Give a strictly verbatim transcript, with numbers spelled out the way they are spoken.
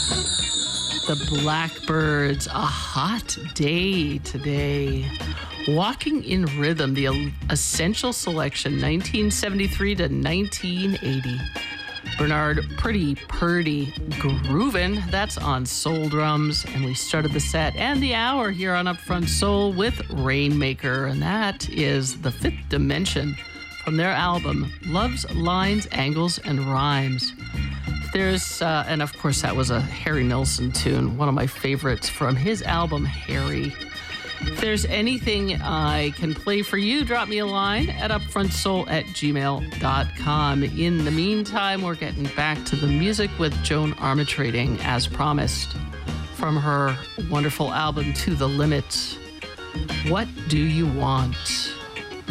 The Blackbyrds, a hot day today. Walking in Rhythm, the Essential Selection, nineteen seventy-three to nineteen eighty. Bernard Pretty Purdy Groovin', that's on Soul Drums. And we started the set and the hour here on Upfront Soul with Rainmaker, and that is The Fifth Dimension from their album, Love's Lines, Angles, and Rhymes. There's, uh, and of course that was a Harry Nilsson tune, one of my favorites from his album, Harry. If there's anything I can play for you, drop me a line at upfrontsoul at gmail dot com. In the meantime, we're getting back to the music with Joan Armatrading, as promised, from her wonderful album, To the Limit. What Do You Want?